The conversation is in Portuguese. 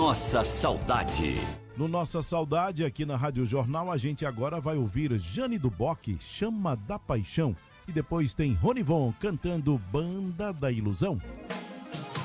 Nossa Saudade. No Nossa Saudade, aqui na Rádio Jornal, a gente agora vai ouvir Jane do Bock, Chama da Paixão. E depois tem Ronivon cantando Banda da Ilusão.